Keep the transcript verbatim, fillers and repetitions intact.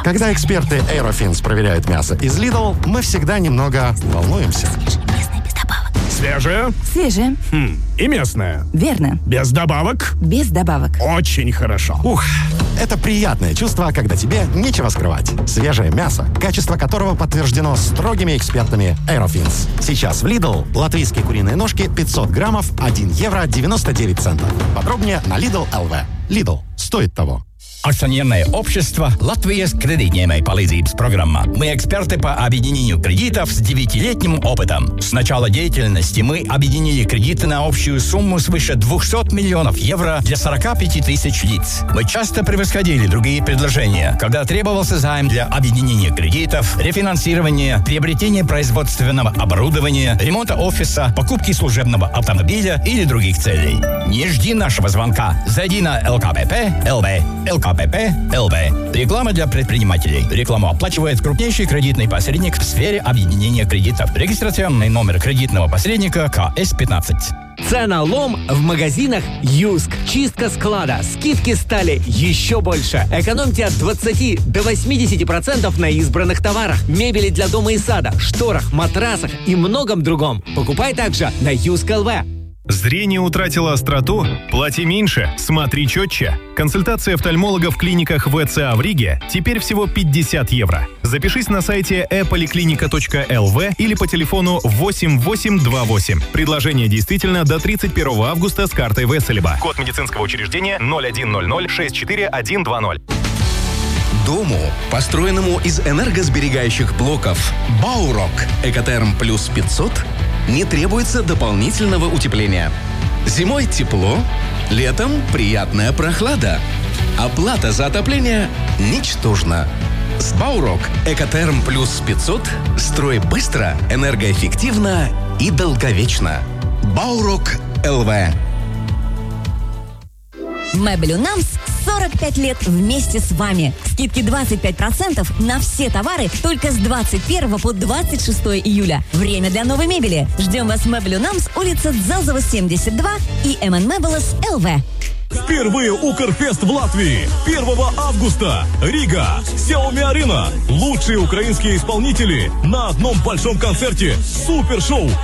Когда эксперты Aerofins проверяют мясо из Lidl, мы всегда немного волнуемся. Свежее? Свежее. Хм. И местное? Верно. Без добавок? Без добавок. Очень хорошо. Ух, это приятное чувство, когда тебе нечего скрывать. Свежее мясо, качество которого подтверждено строгими экспертами Aerofins. Сейчас в Lidl латвийские куриные ножки пятьсот граммов, один евро девяносто девять центов. Подробнее на Lidl точка эл ви. Lidl. Стоит того. Акционерное общество «Латвijas кредитņēmēju palīdzības программа». Мы эксперты по объединению кредитов с девятилетним опытом. С начала деятельности мы объединили кредиты на общую сумму свыше двухсот миллионов евро для сорока пяти тысяч лиц. Мы часто превосходили другие предложения, когда требовался займ для объединения кредитов, рефинансирования, приобретения производственного оборудования, ремонта офиса, покупки служебного автомобиля или других целей. Не жди нашего звонка. Зайди на эл ка пэ пэ точка эл ви. эл ка пэ пэ точка эл ви. Реклама для предпринимателей. Рекламу оплачивает крупнейший кредитный посредник в сфере объединения кредитов. Регистрационный номер кредитного посредника ка эс пятнадцать. Ценалом в магазинах Юск. Чистка склада. Скидки стали еще больше. Экономьте от двадцати до восьмидесяти процентов на избранных товарах. Мебели для дома и сада, шторах, матрасах и многом другом. Покупай также на юск точка эл ви. Зрение утратило остроту? Плати меньше, смотри четче. Консультация офтальмолога в клиниках вэ цэ а в Риге теперь всего пятьдесят евро. Запишись на сайте э поликлиника точка эл ви или по телефону восемь восемь два восемь. Предложение действительно до тридцать первого августа с картой Веселеба. Код медицинского учреждения ноль один ноль ноль шесть четыре один два ноль. Дому, построенному из энергосберегающих блоков Баурок Экотерм плюс пятьсот, не требуется дополнительного утепления. Зимой тепло, летом приятная прохлада. Оплата за отопление ничтожна. С Баурок Экотерм плюс пятьсот строй быстро, энергоэффективно и долговечно. Баурок точка эл ви. Мебелюнамс сорок пять лет вместе с вами. Скидки двадцать пять процентов на все товары только с двадцать первого по двадцать шестое июля. Время для новой мебели. Ждем вас в Мебелюнамс, улица Дзалзова, семьдесят два и эм эн Mebelus точка эл ви. Впервые Укрфест в Латвии. первого августа. Рига. Xiaomi Arena. Лучшие украинские исполнители на одном большом концерте. Супершоу.